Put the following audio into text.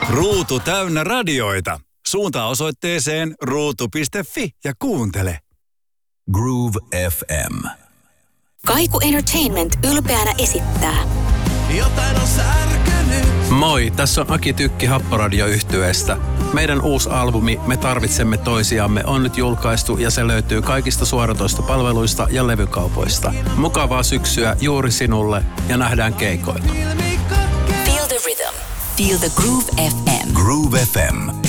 Ruutu täynnä radioita. Suuntaa osoitteeseen ruutu.fi ja kuuntele. Groove FM. Kaiku Entertainment ylpeänä esittää. Jotain on särkynyt. Moi, tässä on Aki Tykki Happoradio-yhtyeestä. Meidän uusi albumi Me tarvitsemme toisiamme on nyt julkaistu ja se löytyy kaikista suoratoistopalveluista ja levykaupoista. Mukavaa syksyä juuri sinulle ja nähdään keikoilla. Feel the rhythm. Feel the Groove FM. Groove FM.